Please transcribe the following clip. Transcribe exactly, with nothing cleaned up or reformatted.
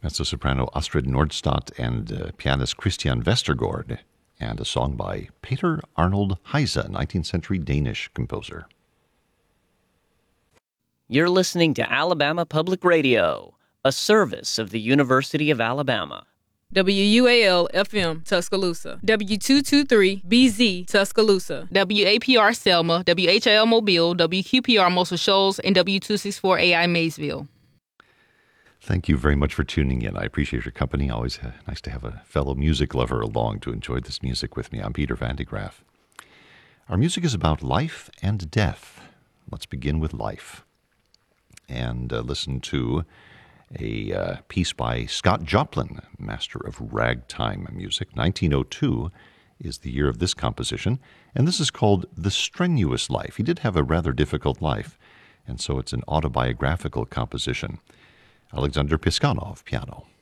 Mezzo-soprano Astrid Nordstadt and uh, pianist Christian Vestergaard, and a song by Peter Arnold Heise, nineteenth century Danish composer. You're listening to Alabama Public Radio, a service of the University of Alabama. W U A L F M Tuscaloosa, W two twenty-three B Z Tuscaloosa, W A P R Selma, W H L Mobile, W Q P R Muscle Shoals, and W two sixty-four A I Maysville. Thank you very much for tuning in. I appreciate your company. Always uh, nice to have a fellow music lover along to enjoy this music with me. I'm Peter Van de Graaff. Our music is about life and death. Let's begin with life and uh, listen to a uh, piece by Scott Joplin, master of ragtime music. nineteen oh two is the year of this composition, and this is called The Strenuous Life. He did have a rather difficult life, and so it's an autobiographical composition. Alexander Piskanov, piano.